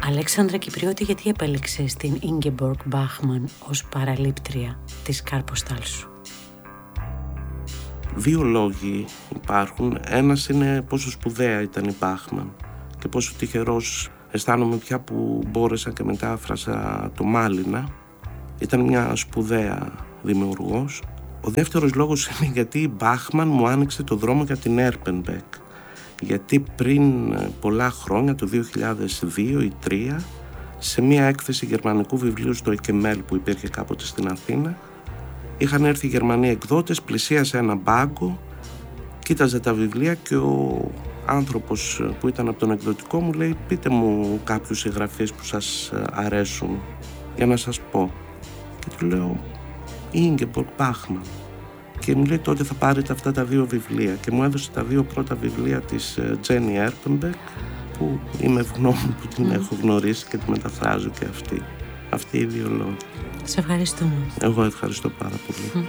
Αλέξανδρα Κυπριώτη, γιατί επέλεξες την Ίγκεμποργκ Μπάχμαν ως παραλήπτρια της Κάρποστάλ σου? Δύο λόγοι υπάρχουν. Ένας είναι πόσο σπουδαία ήταν η Μπάχμαν και πόσο τυχερός αισθάνομαι πια που μπόρεσα και μετάφρασα το Μάλινα. Ήταν μια σπουδαία δημιουργός. Ο δεύτερος λόγος είναι γιατί η Μπάχμαν μου άνοιξε το δρόμο για την Έρπενμπεκ. Γιατί πριν πολλά χρόνια, το 2002 ή 2003, σε μια έκθεση γερμανικού βιβλίου στο Εκεμέλ που υπήρχε κάποτε στην Αθήνα, είχαν έρθει οι Γερμανοί εκδότες, πλησίασε ένα μπάγκο, κοίταζε τα βιβλία και ο άνθρωπος που ήταν από τον εκδοτικό μου λέει: πείτε μου κάποιους συγγραφείς που σας αρέσουν για να σας πω. Και του λέω: η Ίγκεμποργκ Μπάχμαν. Και μου λέει: τότε θα πάρετε αυτά τα δύο βιβλία. Και μου έδωσε τα δύο πρώτα βιβλία της Τζένι Έρπενμπεκ, που είμαι ευγνώμων που την έχω γνωρίσει και τη μεταφράζω και αυτή. Αυτοί οι δύο λόγοι. Σε ευχαριστούμε. Εγώ ευχαριστώ πάρα πολύ.